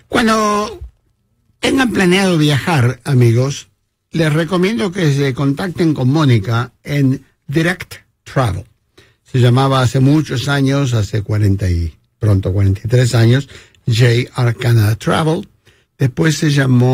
Cuando tengan planeado viajar, amigos, les recomiendo que se contacten con Mónica en Direct Travel. Se llamaba hace muchos años, hace 43 años, JR Canada Travel. Después se llamó